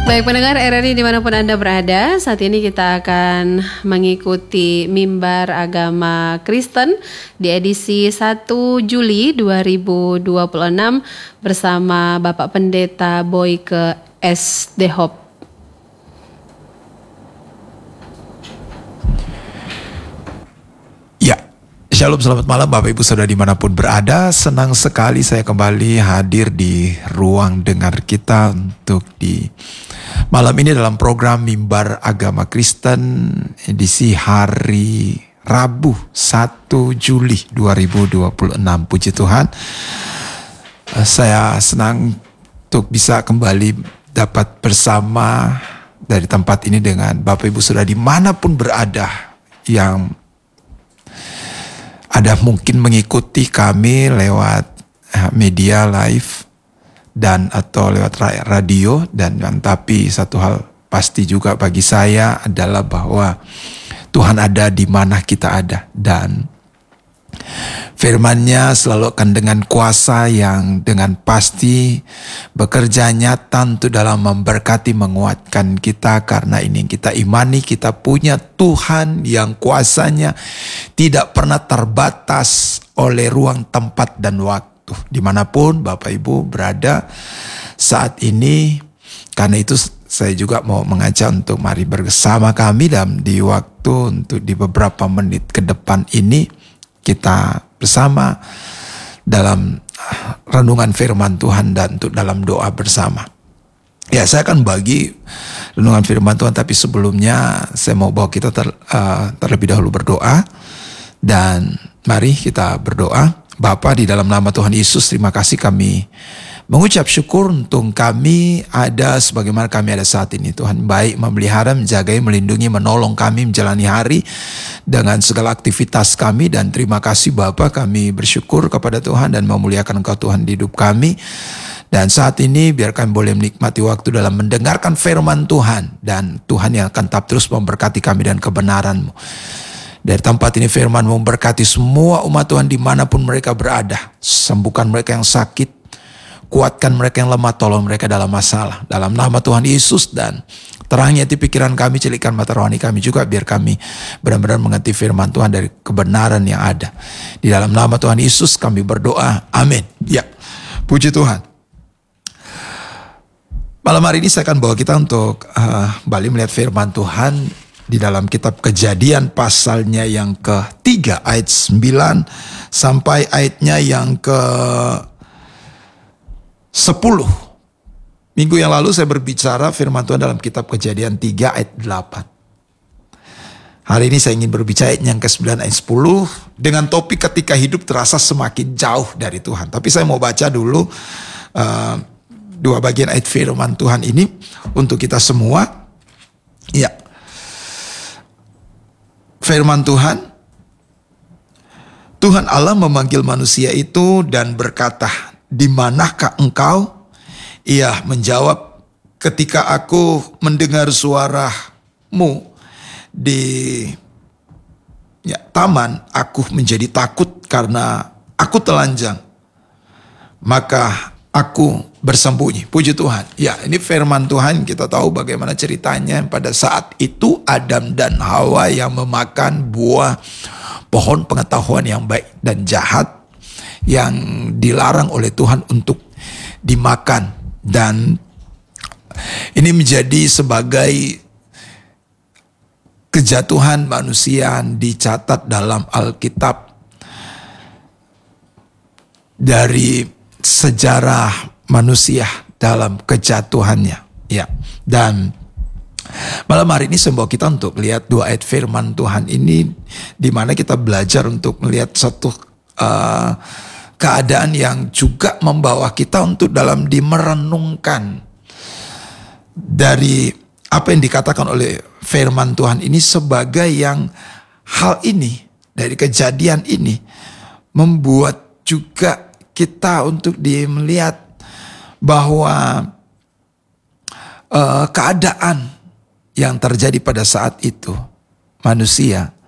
Baik pendengar RRI dimanapun Anda berada, saat ini kita akan mengikuti Mimbar Agama Kristen di edisi 1 Juli 2026 bersama Bapak Pendeta Boyke S. Dehop. Ya, Shalom, selamat malam Bapak Ibu Saudara dimanapun berada. Senang sekali saya kembali hadir di ruang dengar kita untuk di malam ini dalam program Mimbar Agama Kristen edisi hari Rabu 1 Juli 2026. Puji Tuhan, saya senang untuk bisa kembali dapat bersama dari tempat ini dengan Bapak Ibu Saudara dimanapun berada yang ada mungkin mengikuti kami lewat media live dan atau lewat radio dan tapi satu hal pasti juga bagi saya adalah bahwa Tuhan ada di mana kita ada dan firman-Nya selalu akan dengan kuasa yang dengan pasti bekerja nyata untuk dalam memberkati, menguatkan kita karena ini yang kita imani, kita punya Tuhan yang kuasanya tidak pernah terbatas oleh ruang, tempat, dan waktu. Dimanapun Bapak Ibu berada saat ini, karena itu saya juga mau mengajak untuk mari bersama kami dalam di waktu untuk di beberapa menit ke depan ini kita bersama dalam renungan firman Tuhan dan untuk dalam doa bersama. Ya, saya akan bagi renungan firman Tuhan, tapi sebelumnya saya mau bawa kita terlebih dahulu berdoa. Dan mari kita berdoa. Bapa, di dalam nama Tuhan Yesus, terima kasih kami mengucap syukur untuk kami ada sebagaimana kami ada saat ini. Tuhan baik memelihara, menjagai, melindungi, menolong kami menjalani hari dengan segala aktivitas kami. Dan terima kasih Bapa, kami bersyukur kepada Tuhan dan memuliakan Engkau Tuhan di hidup kami. Dan saat ini biar kami boleh menikmati waktu dalam mendengarkan firman Tuhan. Dan Tuhan yang akan tetap terus memberkati kami dan kebenaran-Mu. Dari tempat ini firman memberkati semua umat Tuhan dimanapun mereka berada. Sembuhkan mereka yang sakit, kuatkan mereka yang lemah, tolong mereka dalam masalah. Dalam nama Tuhan Yesus dan terangnya di pikiran kami, celikkan mata rohani kami juga biar kami benar-benar mengerti firman Tuhan dari kebenaran yang ada. Di dalam nama Tuhan Yesus kami berdoa, amin. Ya, puji Tuhan. Malam hari ini saya akan bawa kita untuk kembali melihat firman Tuhan di dalam kitab Kejadian pasalnya yang ke-3 ayat 9 sampai ayatnya yang ke-10. Minggu yang lalu saya berbicara firman Tuhan dalam kitab Kejadian 3 ayat 8. Hari ini saya ingin berbicara ayat yang ke-9 ayat 10 dengan topik ketika hidup terasa semakin jauh dari Tuhan. Tapi saya mau baca dulu dua bagian ayat firman Tuhan ini untuk kita semua. Ya. Firman Tuhan, Tuhan Allah memanggil manusia itu dan berkata, "Di manakah engkau?" Ia menjawab, "Ketika aku mendengar suaramu di taman, aku menjadi takut karena aku telanjang. Maka aku bersembunyi." Puji Tuhan. Ya, ini firman Tuhan, kita tahu bagaimana ceritanya pada saat itu Adam dan Hawa yang memakan buah pohon pengetahuan yang baik dan jahat yang dilarang oleh Tuhan untuk dimakan. Dan ini menjadi sebagai kejatuhan manusia yang dicatat dalam Alkitab dari sejarah manusia dalam kejatuhannya. Ya. Dan malam hari ini saya bawa kita untuk melihat dua ayat firman Tuhan ini di mana kita belajar untuk melihat satu keadaan yang juga membawa kita untuk dalam merenungkan dari apa yang dikatakan oleh firman Tuhan ini sebagai yang hal ini dari kejadian ini membuat juga kita untuk melihat bahwa keadaan yang terjadi pada saat itu manusia